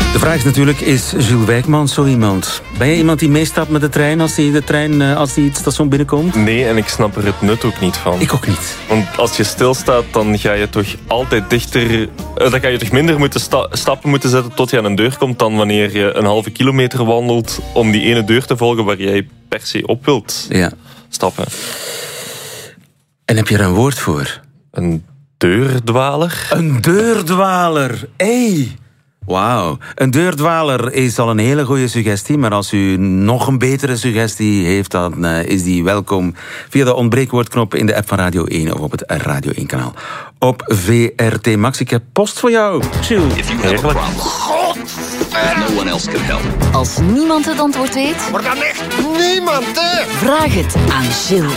De vraag is natuurlijk, is Jules Wijkmans zo iemand? Ben je iemand die meestapt met de trein als hij het station binnenkomt? Nee, en ik snap er het nut ook niet van. Ik ook niet. Want als je stilstaat, dan ga je toch altijd dichter... Dan ga je toch minder stappen moeten zetten tot je aan een deur komt dan wanneer je een halve kilometer wandelt om die ene deur te volgen waar jij per se op wilt stappen. En heb je er een woord voor? Een deurdwaler? Een deurdwaler, hey. Wauw. Een deurdwaler is al een hele goede suggestie, maar als u nog een betere suggestie heeft, dan is die welkom via de ontbreekwoordknop in de app van Radio 1 of op het Radio 1-kanaal. Op VRT Max. Ik heb post voor jou. Chill. Heerlijk. No one else can help. Als niemand het antwoord weet, Maar dan echt niemand, hè? vraag het aan Gilles.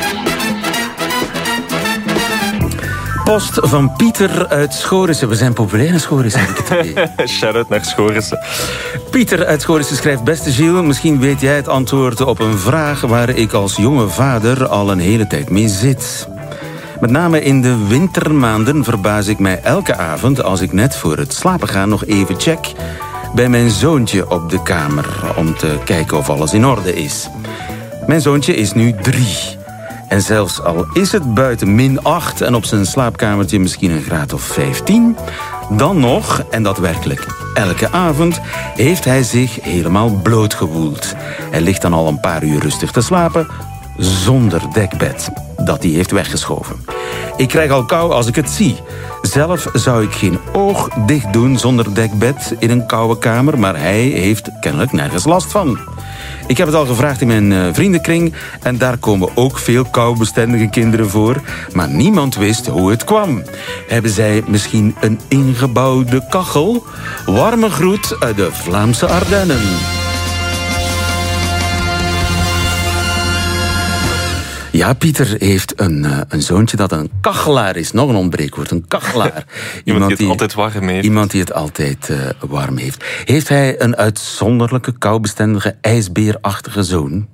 Post van Pieter uit Schorissen. We zijn populair in Schorissen, heb ik het idee. Shout-out naar Schorissen. Pieter uit Schorissen schrijft: beste Gilles, misschien weet jij het antwoord op een vraag waar ik als jonge vader al een hele tijd mee zit. Met name in de wintermaanden verbaas ik mij elke avond als ik net voor het slapen gaan nog even check bij mijn zoontje op de kamer om te kijken of alles in orde is. Mijn zoontje is nu 3. En zelfs al is het buiten -8 en op zijn slaapkamertje misschien een graad of 15... dan nog, en dat werkelijk elke avond, heeft hij zich helemaal blootgewoeld. Hij ligt dan al een paar uur rustig te slapen zonder dekbed dat hij heeft weggeschoven. Ik krijg al kou als ik het zie. Zelf zou ik geen oog dicht doen zonder dekbed in een koude kamer, maar hij heeft kennelijk nergens last van. Ik heb het al gevraagd in mijn vriendenkring en daar komen ook veel koubestendige kinderen voor, maar niemand wist hoe het kwam. Hebben zij misschien een ingebouwde kachel? Warme groet uit de Vlaamse Ardennen. Ja, Pieter heeft een zoontje dat een kachelaar is. Nog een ontbreekwoord, een kachelaar. Iemand die het altijd warm heeft. Iemand die het altijd warm heeft. Heeft hij een uitzonderlijke, koubestendige, ijsbeerachtige zoon?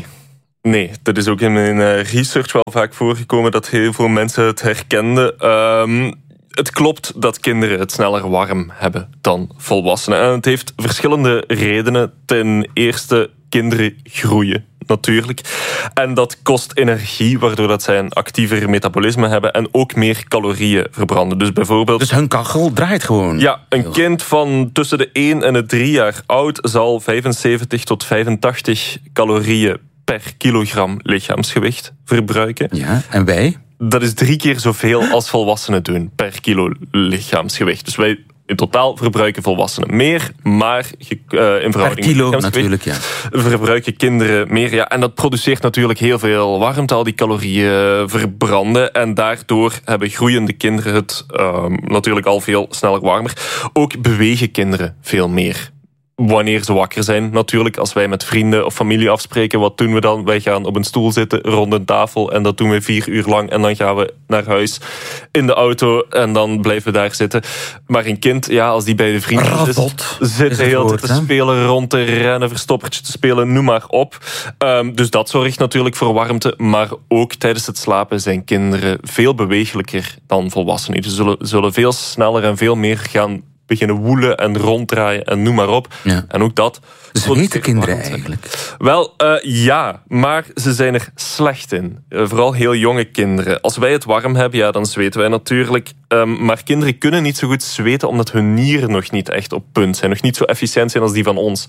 Nee, dat is ook in mijn research wel vaak voorgekomen dat heel veel mensen het herkenden. Het klopt dat kinderen het sneller warm hebben dan volwassenen. En het heeft verschillende redenen. Ten eerste, kinderen groeien natuurlijk. En dat kost energie, waardoor dat zij een actiever metabolisme hebben en ook meer calorieën verbranden. Dus bijvoorbeeld... Dus hun kachel draait gewoon? Ja, een kind van tussen de 1 en de 3 jaar oud zal 75 tot 85 calorieën per kilogram lichaamsgewicht verbruiken. Ja, en wij? Dat is 3 keer zoveel als volwassenen doen per kilo lichaamsgewicht. Dus wij in totaal verbruiken volwassenen meer, maar in verhouding per kilo natuurlijk, ja. Verbruiken kinderen meer. Ja, en dat produceert natuurlijk heel veel warmte, al die calorieën verbranden. En daardoor hebben groeiende kinderen het natuurlijk al veel sneller warmer. Ook bewegen kinderen veel meer. Wanneer ze wakker zijn, natuurlijk. Als wij met vrienden of familie afspreken, wat doen we dan? Wij gaan op een stoel zitten rond een tafel en dat doen we 4 uur lang. En dan gaan we naar huis in de auto en dan blijven we daar zitten. Maar een kind, ja, als die bij de vrienden zit de hele tijd te spelen, rond te rennen, verstoppertje te spelen, noem maar op. Dus dat zorgt natuurlijk voor warmte. Maar ook tijdens het slapen zijn kinderen veel bewegelijker dan volwassenen. Ze zullen veel sneller en veel meer gaan beginnen woelen en ronddraaien en noem maar op. Ja. En ook dat... Zweten kinderen eigenlijk? Wel, ja, maar ze zijn er slecht in. Vooral heel jonge kinderen. Als wij het warm hebben, ja, dan zweten wij natuurlijk. Maar kinderen kunnen niet zo goed zweten omdat hun nieren nog niet echt op punt zijn. Nog niet zo efficiënt zijn als die van ons.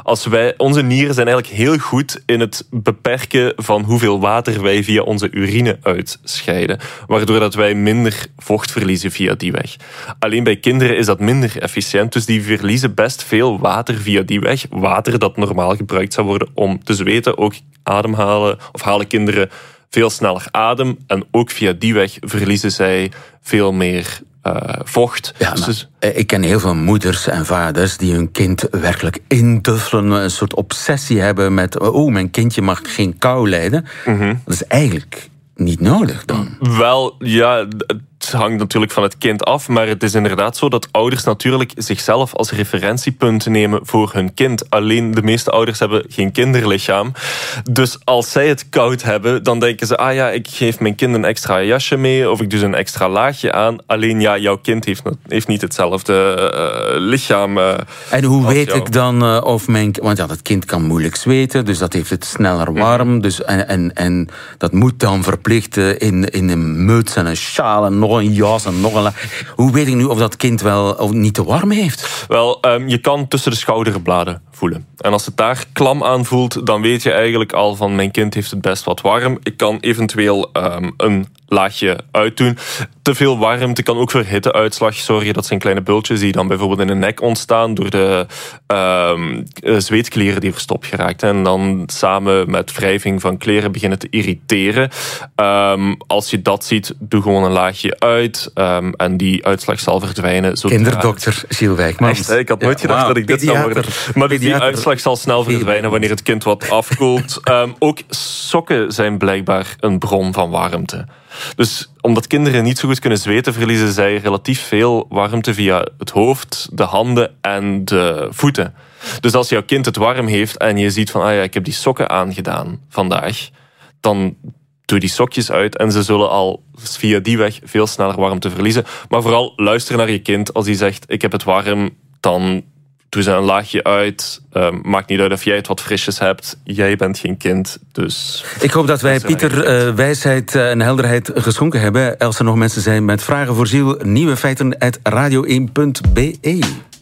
Onze nieren zijn eigenlijk heel goed in het beperken van hoeveel water wij via onze urine uitscheiden. Waardoor dat wij minder vocht verliezen via die weg. Alleen bij kinderen is dat minder efficiënt. Dus die verliezen best veel water via die weg. Water dat normaal gebruikt zou worden om te zweten. Ook ademhalen of halen kinderen veel sneller adem. En ook via die weg verliezen zij veel meer vocht. Ja, dus ik ken heel veel moeders en vaders die hun kind werkelijk induffelen. Een soort obsessie hebben met... mijn kindje mag geen kou lijden. Mm-hmm. Dat is eigenlijk niet nodig dan. Wel, ja... het hangt natuurlijk van het kind af, maar het is inderdaad zo dat ouders natuurlijk zichzelf als referentiepunt nemen voor hun kind. Alleen de meeste ouders hebben geen kinderlichaam. Dus als zij het koud hebben, dan denken ze, ik geef mijn kind een extra jasje mee of ik doe ze een extra laagje aan. Alleen jouw kind heeft niet hetzelfde lichaam. En hoe weet ik dan of mijn... Want dat kind kan moeilijk zweten, dus dat heeft het sneller warm. Dus, en dat moet dan verplicht in een muts en een sjaal en nog een jas en nog een... Hoe weet ik nu of dat kind wel of niet te warm heeft? Wel, je kan tussen de schouderbladen voelen. En als het daar klam aan voelt, dan weet je eigenlijk al van mijn kind heeft het best wat warm. Ik kan eventueel een laagje uitdoen. Te veel warmte kan ook voor hitteuitslag zorgen. Dat zijn kleine bultjes die dan bijvoorbeeld in de nek ontstaan door de zweetkleren die verstopt geraakt. En dan samen met wrijving van kleren beginnen te irriteren. Als je dat ziet, doe gewoon een laagje uit. En die uitslag zal verdwijnen. Kinderdokter Gilles Wijkmans. Echt, ik had nooit gedacht dat ik dit zou worden. Maar die uitslag zal snel verdwijnen wanneer het kind wat afkoelt. Ook sokken zijn blijkbaar een bron van warmte. Dus omdat kinderen niet zo goed kunnen zweten, verliezen zij relatief veel warmte via het hoofd, de handen en de voeten. Dus als jouw kind het warm heeft en je ziet van, ik heb die sokken aangedaan vandaag, dan doe die sokjes uit en ze zullen al via die weg veel sneller warmte verliezen. Maar vooral luister naar je kind. Als hij zegt, ik heb het warm, dan doe ze een laagje uit. Maakt niet uit of jij het wat frisjes hebt. Jij bent geen kind, dus... Ik hoop dat wij Pieter wijsheid en helderheid geschonken hebben. Als er nog mensen zijn met vragen voor Gilles, nieuwefeiten@radio1.be.